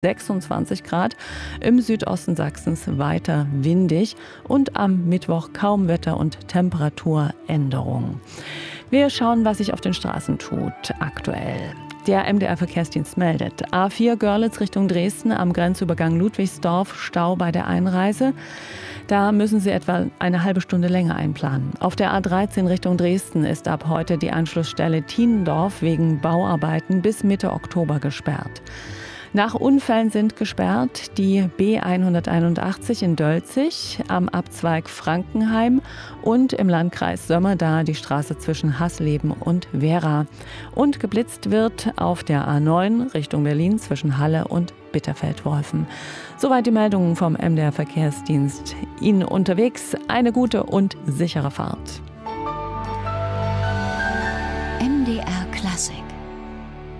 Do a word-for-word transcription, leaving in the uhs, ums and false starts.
sechsundzwanzig Grad, im Südosten Sachsens weiter windig und am Mittwoch kaum Wetter- und Temperaturänderungen. Wir schauen, was sich auf den Straßen tut aktuell. Der M D R-Verkehrsdienst meldet: A vier Görlitz Richtung Dresden am Grenzübergang Ludwigsdorf, Stau bei der Einreise. Da müssen Sie etwa eine halbe Stunde länger einplanen. Auf der A dreizehn Richtung Dresden ist ab heute die Anschlussstelle Tienendorf wegen Bauarbeiten bis Mitte Oktober gesperrt. Nach Unfällen sind gesperrt die B hunderteinundachtzig in Dölzig am Abzweig Frankenheim und im Landkreis Sömmerda die Straße zwischen Hasleben und Wehra. Und geblitzt wird auf der A neun Richtung Berlin zwischen Halle und Bitterfeld-Wolfen. Soweit die Meldungen vom M D R-Verkehrsdienst. Ihnen unterwegs eine gute und sichere Fahrt. M D R Klassik.